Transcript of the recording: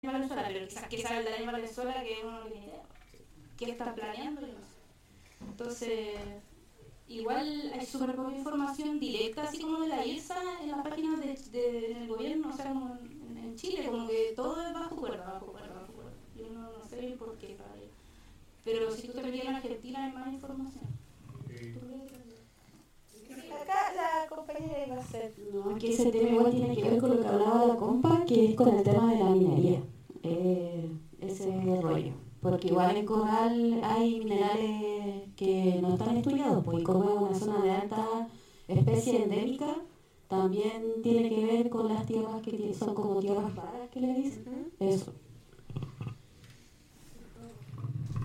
Venezuela, pero quizás que sabe el daño a Venezuela que uno no tiene idea. ¿Qué están planeando? Yo no sé. Entonces, igual hay súper poca información directa, así como de la IRSA en las páginas del gobierno, o sea, como en Chile, como que todo es bajo cuerda, bajo cuerda, bajo cuerda. Yo no sé bien por qué, todavía. Pero si tú te metías en Argentina hay más información. Acá la compañera iba a hacer. No, que ese tema igual tiene que ver con lo que hablaba la compa, que es con el tema de la minería. Ese rollo. Porque igual en Coral hay minerales que no están estudiados, pues, y como es una zona de alta especie endémica, también tiene que ver con las tierras que son como tierras raras que le dicen. Eso.